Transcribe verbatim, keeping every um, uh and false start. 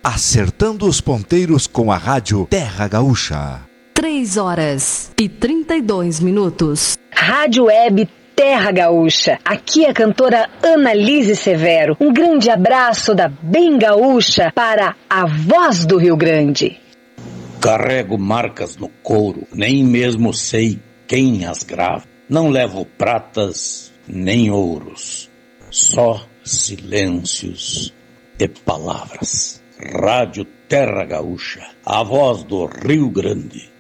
acertando os ponteiros com a rádio Terra Gaúcha. Três horas e trinta e dois minutos. Rádio Web Terra Gaúcha. Aqui é a cantora Annalise Severo. Um grande abraço da Bem Gaúcha para a voz do Rio Grande. Carrego marcas no couro, nem mesmo sei quem as grava. Não levo pratas nem ouros, só silêncios e palavras. Rádio Terra Gaúcha, a voz do Rio Grande.